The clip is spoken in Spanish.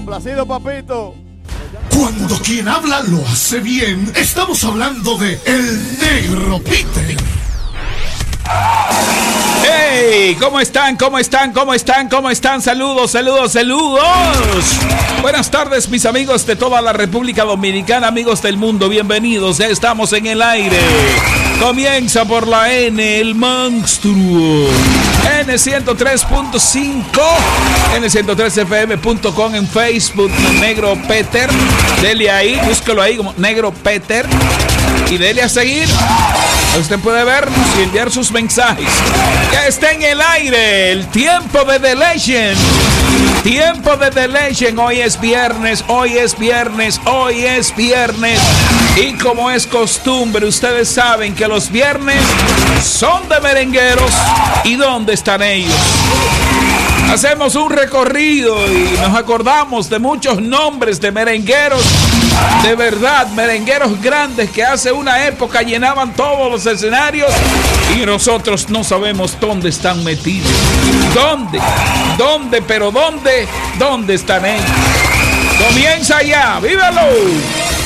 Complacido, papito. Cuando quien habla lo hace bien, estamos hablando de El Negro Peter. ¡Hey! ¿Cómo están? ¿Cómo están? ¿Cómo están? ¿Cómo están? Saludos, saludos, saludos. Buenas tardes, mis amigos de toda la República Dominicana, amigos del mundo, bienvenidos. Ya estamos en el aire. Comienza por la N, el monstruo. N103.5, N103fm.com en Facebook, Negro Peter. Dele ahí, búscalo ahí como Negro Peter y dele a seguir. Usted puede vernos y enviar sus mensajes. Ya está en el aire el tiempo de The Legend. Tiempo de The Legend. Hoy es viernes, hoy es viernes, hoy es viernes. Y como es costumbre, ustedes saben que los viernes son de merengueros. ¿Y dónde están ellos? Hacemos un recorrido y nos acordamos de muchos nombres de merengueros. De verdad, merengueros grandes que hace una época llenaban todos los escenarios y nosotros no sabemos dónde están metidos. ¿Dónde? ¿Dónde? ¿Pero dónde? ¿Dónde están ellos? Comienza ya, ¡vívalo!